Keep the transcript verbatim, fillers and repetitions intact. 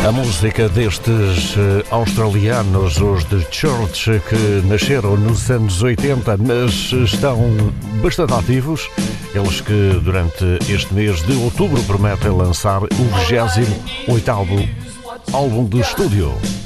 A música destes uh, australianos, os de Church, que nasceram nos anos oitenta, mas estão bastante ativos. Eles que durante este mês de outubro prometem lançar o vigésimo oitavo álbum de estúdio.